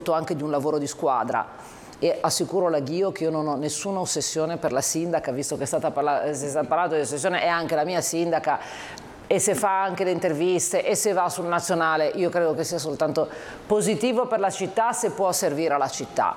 anche di un lavoro di squadra, e assicuro la Ghio che io non ho nessuna ossessione per la sindaca, visto che si è parlato di ossessione, è anche la mia sindaca, e se fa anche le interviste e se va sul nazionale, io credo che sia soltanto positivo per la città se può servire alla città.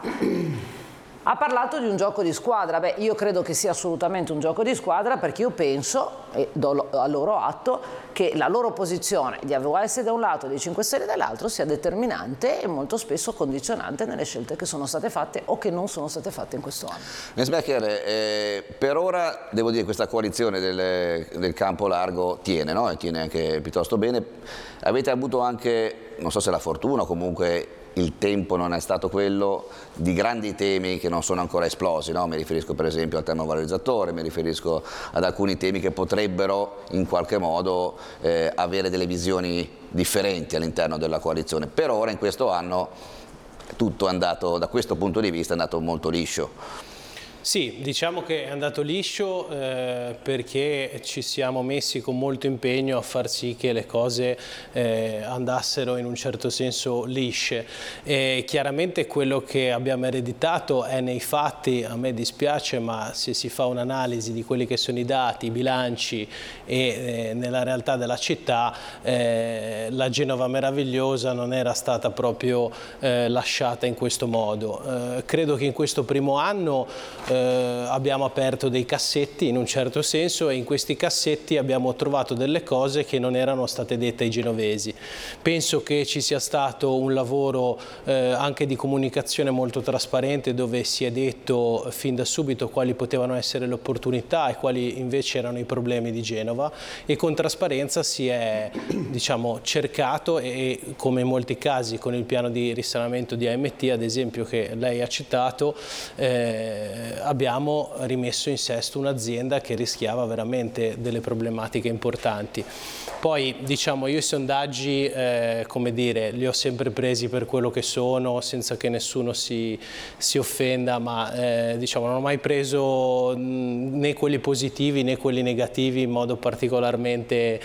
Ha parlato di un gioco di squadra. Beh, io credo che sia assolutamente un gioco di squadra, perché io penso, e do a loro atto, che la loro posizione di AVS da un lato e dei 5 Stelle dall'altro sia determinante e molto spesso condizionante nelle scelte che sono state fatte o che non sono state fatte in questo anno. Mensbecker, per ora devo dire che questa coalizione del campo largo tiene, no? E tiene anche piuttosto bene. Avete avuto anche, non so se la fortuna o comunque il tempo non è stato quello di grandi temi che non sono ancora esplosi, no? Mi riferisco per esempio al termovalorizzatore, mi riferisco ad alcuni temi che potrebbero in qualche modo avere delle visioni differenti all'interno della coalizione. Per ora in questo anno tutto è andato, da questo punto di vista, è andato molto liscio. Sì, diciamo che è andato liscio perché ci siamo messi con molto impegno a far sì che le cose andassero in un certo senso lisce. E chiaramente quello che abbiamo ereditato è nei fatti, a me dispiace, ma se si fa un'analisi di quelli che sono i dati, i bilanci e nella realtà della città, la Genova meravigliosa non era stata proprio lasciata in questo modo. Credo che in questo primo anno abbiamo aperto dei cassetti in un certo senso, e in questi cassetti abbiamo trovato delle cose che non erano state dette ai genovesi. Penso che ci sia stato un lavoro anche di comunicazione molto trasparente, dove si è detto fin da subito quali potevano essere le opportunità e quali invece erano i problemi di Genova, e con trasparenza si è, diciamo, cercato, e come in molti casi con il piano di risanamento di AMT ad esempio che lei ha citato, abbiamo rimesso in sesto un'azienda che rischiava veramente delle problematiche importanti. Poi diciamo, io i sondaggi come dire, li ho sempre presi per quello che sono, senza che nessuno si offenda, ma diciamo, non ho mai preso né quelli positivi né quelli negativi in modo particolarmente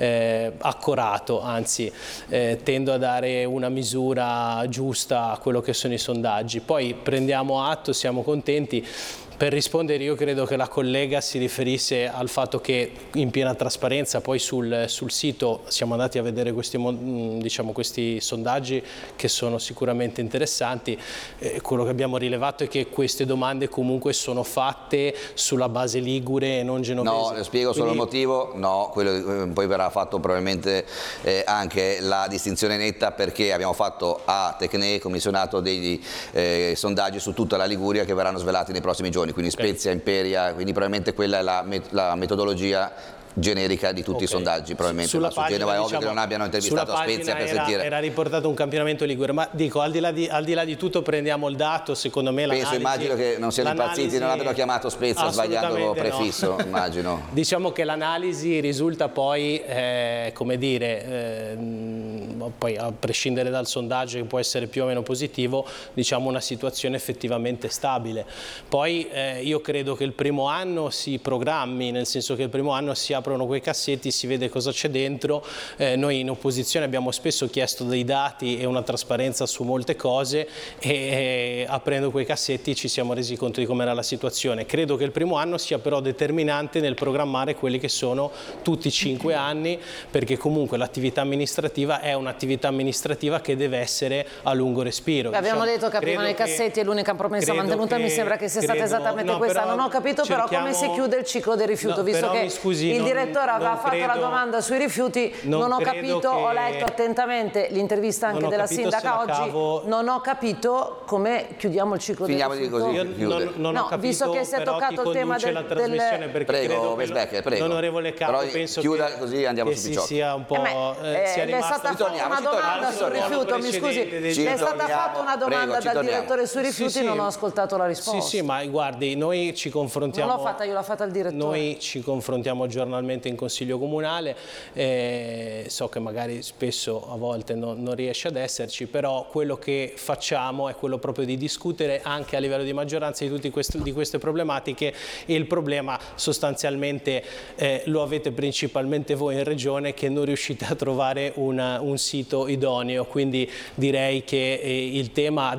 accorato, anzi tendo a dare una misura giusta a quello che sono i sondaggi. Poi prendiamo atto, siamo contenti. Per rispondere, io credo che la collega si riferisse al fatto che in piena trasparenza poi sul sito siamo andati a vedere diciamo, questi sondaggi, che sono sicuramente interessanti. Quello che abbiamo rilevato è che queste domande comunque sono fatte sulla base ligure e non genovese. No, le spiego solo il motivo. No, poi verrà fatto probabilmente anche la distinzione netta, perché abbiamo fatto a Tecne commissionato degli sondaggi su tutta la Liguria che verranno svelati nei prossimi giorni. Quindi Spezia, Imperia, quindi probabilmente quella è la metodologia generica di tutti i sondaggi, probabilmente. Sulla su pagina, Genova è ovvio diciamo, che non abbiano intervistato a Spezia per sentire. Era riportato un campionamento ligure, ma dico, al di là di tutto prendiamo il dato, secondo me l'analisi... Immagino che non siano impazziti, non abbiano chiamato Spezia sbagliando prefisso, no. Immagino. Diciamo che l'analisi risulta poi, come dire, poi a prescindere dal sondaggio che può essere più o meno positivo, diciamo una situazione effettivamente stabile. Poi io credo che il primo anno si programmi, nel senso che il primo anno si aprono quei cassetti, si vede cosa c'è dentro. Noi in opposizione abbiamo spesso chiesto dei dati e una trasparenza su molte cose, e aprendo quei cassetti ci siamo resi conto di com'era la situazione. Credo che il primo anno sia però determinante nel programmare quelli che sono tutti i 5 anni, perché comunque l'attività amministrativa è un'attività amministrativa che deve essere a lungo respiro. Abbiamo detto che aprivano i cassetti e l'unica promessa mantenuta mi sembra che sia stata esattamente questa. Non ho capito però come si chiude il ciclo del rifiuto, visto che il direttore aveva fatto la domanda sui rifiuti. Non ho capito, ho letto attentamente l'intervista anche della sindaca oggi, non ho capito come chiudiamo il ciclo del rifiuto. Non ho capito, visto che si è toccato il tema la trasmissione, perché prego, prego. L'onorevole Capo, penso chiuda così andiamo su Picciotto. Sia un po' sia le è stata fatta una domanda sul rifiuto, mi scusi, le è stata fatta una domanda dal direttore sui rifiuti, non ho ascoltato la risposta. Sì, ma guardi, noi ci confrontiamo. Non l'ho fatta io, l'ha fatta il direttore. Noi ci confrontiamo giornalmente in Consiglio Comunale, so che magari spesso a volte non riesce ad esserci, però quello che facciamo è quello proprio di discutere anche a livello di maggioranza di tutte queste problematiche, e il problema sostanzialmente lo avete principalmente voi in Regione, che non riuscite a trovare un sito idoneo, quindi direi che il tema